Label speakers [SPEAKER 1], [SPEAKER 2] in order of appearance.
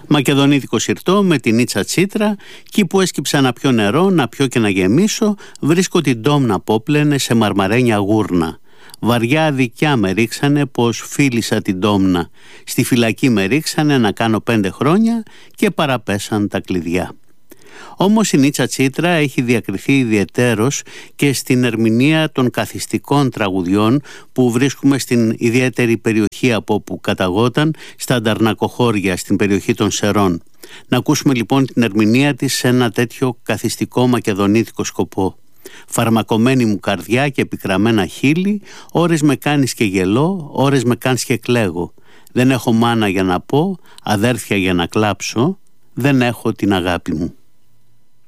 [SPEAKER 1] Μακεδονίτικο συρτό με την Ίτσα Τσίτρα, εκεί που έσκυψα να πιω νερό, να πιω και να γεμίσω, βρίσκω την ντόμνα πόπλαινε σε μαρμαρένια γούρνα. Βαριά δικιά με ρίξανε πως φίλησα την ντόμνα. Στη φυλακή με ρίξανε να κάνω 5 χρόνια και παραπέσαν τα κλειδιά. Όμως η Ίτσα Τσίτρα έχει διακριθεί ιδιαιτέρως και στην ερμηνεία των καθιστικών τραγουδιών που βρίσκουμε στην ιδιαίτερη περιοχή από όπου καταγόταν, στα Ανταρνακοχώρια, στην περιοχή των Σερών. Να ακούσουμε λοιπόν την ερμηνεία της σε ένα τέτοιο καθιστικό μακεδονίτικο σκοπό. Φαρμακωμένη μου καρδιά και πικραμένα χείλη, ώρες με κάνεις και γελώ, ώρες με κάνεις και κλαίγω. Δεν έχω μάνα για να πω, αδέρφια για να κλάψω, δεν έχω την αγάπη μου.